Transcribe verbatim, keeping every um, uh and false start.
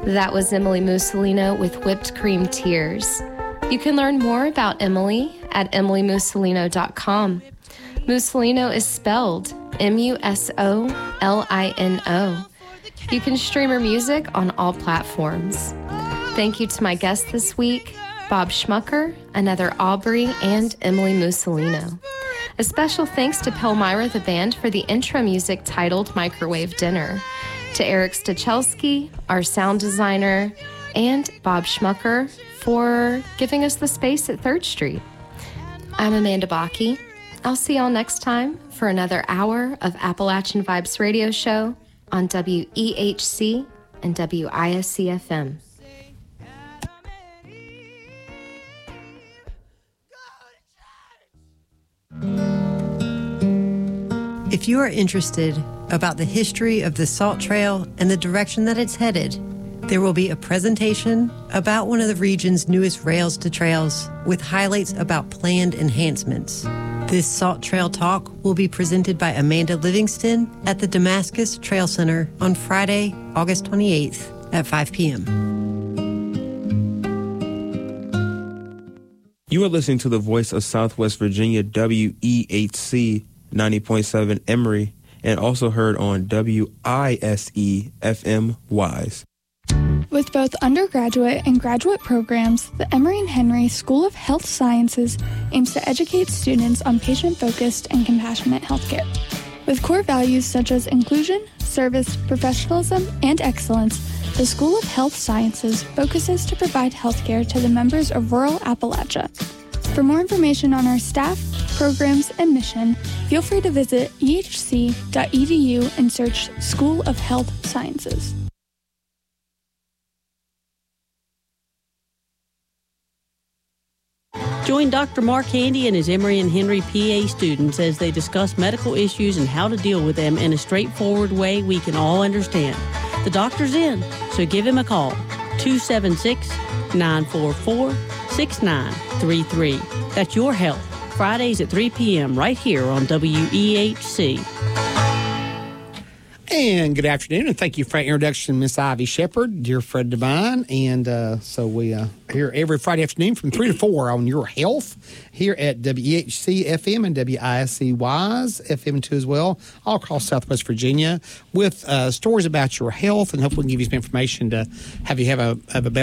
That was Emily Mussolino with Whipped Cream Tears. You can learn more about Emily at emily mussolino dot com. Mussolino is spelled M U S O L I N O. You can stream her music on all platforms. Thank you to my guests this week, Bob Schmucker, another Aubrey, and Emily Mussolino. A special thanks to Palmyra the Band for the intro music titled Microwave Dinner, to Eric Stachelski, our sound designer, and Bob Schmucker for giving us the space at third Street. I'm Amanda Bakke. I'll see y'all next time for another hour of Appalachian Vibes Radio Show on W E H C and W I S C F M. If you are interested about the history of the Salt Trail and the direction that it's headed, there will be a presentation about one of the region's newest rails to trails with highlights about planned enhancements. This Salt Trail Talk will be presented by Amanda Livingston at the Damascus Trail Center on Friday, August twenty-eighth at five p.m. You are listening to the voice of Southwest Virginia, W E H C ninety point seven Emory, and also heard on W I S E F M Wise. With both undergraduate and graduate programs, the Emory and Henry School of Health Sciences aims to educate students on patient-focused and compassionate healthcare. With core values such as inclusion, service, professionalism, and excellence, the School of Health Sciences focuses to provide healthcare to the members of rural Appalachia. For more information on our staff, programs, and mission, feel free to visit e h c dot e d u and search School of Health Sciences. Join Doctor Mark Handy and his Emory and Henry P A students as they discuss medical issues and how to deal with them in a straightforward way we can all understand. The doctor's in, so give him a call, two seven six, nine four four, six nine three three. That's Your Health, Fridays at three p.m. right here on W E H C. And good afternoon, and thank you for that introduction, Miss Ivy Shepard, dear friend of mine. And uh, so we uh, here every Friday afternoon from three to four on Your Health here at W E H C F M and W I S C Wise F M two as well, all across Southwest Virginia, with uh, stories about your health, and hopefully we can give you some information to have you have a have a better